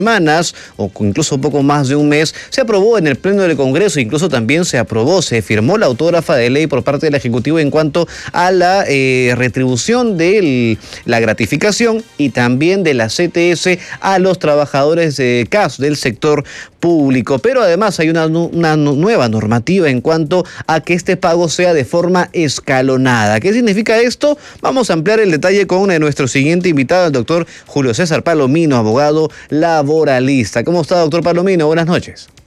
semanas o incluso un poco más de un mes, se aprobó en el Pleno del Congreso, incluso también se firmó la autógrafa de ley por parte del Ejecutivo en cuanto a la retribución de la gratificación y también de la CTS a los trabajadores de CAS del sector público. Pero además hay una nueva normativa en cuanto a que este pago sea de forma escalonada. ¿Qué significa esto? Vamos a ampliar el detalle con nuestro siguiente invitado, el doctor Julio César Palomino, abogado laboralista. ¿Cómo está, doctor Palomino? Buenas noches.